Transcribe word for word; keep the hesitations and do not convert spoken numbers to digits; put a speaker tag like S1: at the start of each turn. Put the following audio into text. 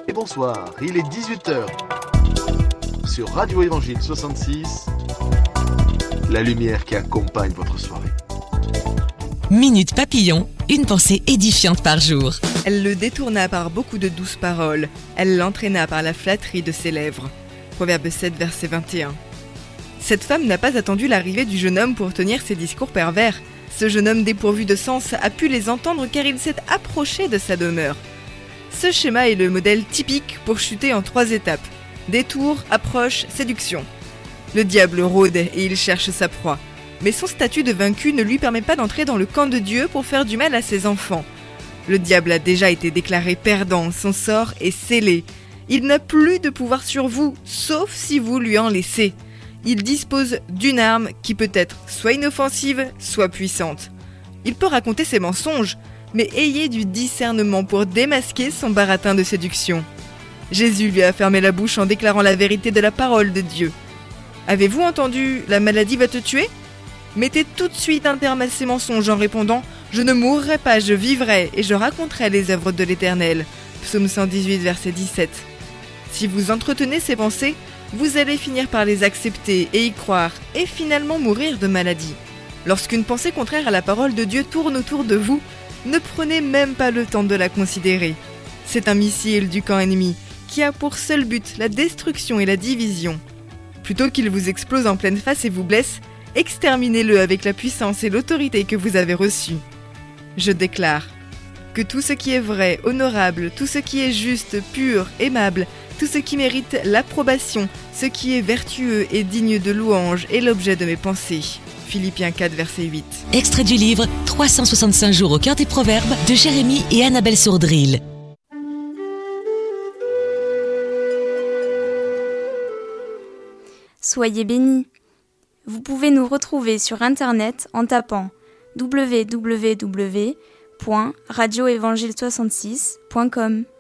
S1: Et bonsoir, il est dix-huit heures. Sur Radio Évangile soixante-six, la lumière qui accompagne votre soirée.
S2: Minute Papillon, une pensée édifiante par jour.
S3: Elle le détourna par beaucoup de douces paroles. Elle l'entraîna par la flatterie de ses lèvres. Proverbe sept, verset vingt et un. Cette femme n'a pas attendu l'arrivée du jeune homme pour tenir ses discours pervers. Ce jeune homme dépourvu de sens a pu les entendre car il s'est approché de sa demeure. Ce schéma est le modèle typique pour chuter en trois étapes. Détour, approche, séduction. Le diable rôde et il cherche sa proie. Mais son statut de vaincu ne lui permet pas d'entrer dans le camp de Dieu pour faire du mal à ses enfants. Le diable a déjà été déclaré perdant, son sort est scellé. Il n'a plus de pouvoir sur vous, sauf si vous lui en laissez. Il dispose d'une arme qui peut être soit inoffensive, soit puissante. Il peut raconter ses mensonges, mais ayez du discernement pour démasquer son baratin de séduction. Jésus lui a fermé la bouche en déclarant la vérité de la parole de Dieu. Avez-vous entendu « La maladie va te tuer » Mettez tout de suite un terme à ces mensonges en répondant « Je ne mourrai pas, je vivrai et je raconterai les œuvres de l'Éternel » Psaume cent dix-huit, verset dix-sept. Si vous entretenez ces pensées, vous allez finir par les accepter et y croire et finalement mourir de maladie. Lorsqu'une pensée contraire à la parole de Dieu tourne autour de vous, ne prenez même pas le temps de la considérer. C'est un missile du camp ennemi qui a pour seul but la destruction et la division. Plutôt qu'il vous explose en pleine face et vous blesse, exterminez-le avec la puissance et l'autorité que vous avez reçues. Je déclare que tout ce qui est vrai, honorable, tout ce qui est juste, pur, aimable, tout ce qui mérite l'approbation, ce qui est vertueux et digne de louange est l'objet de mes pensées. Philippiens quatre, verset huit.
S2: Extrait du livre trois cent soixante-cinq jours au cœur des proverbes de Jérémie et Annabelle Sourdril.
S4: Soyez bénis. Vous pouvez nous retrouver sur internet en tapant w w w point radio évangile soixante-six point com.